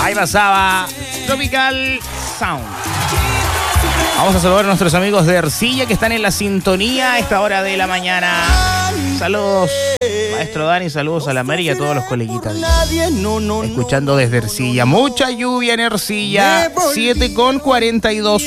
Ahí pasaba Tropical Sound. Vamos a saludar a nuestros amigos de Ercilla que están en la sintonía a esta hora de la mañana. Saludos, maestro Dani, saludos a la Mary y a todos los coleguitas. Escuchando desde Ercilla. Mucha lluvia en Ercilla, 7:42.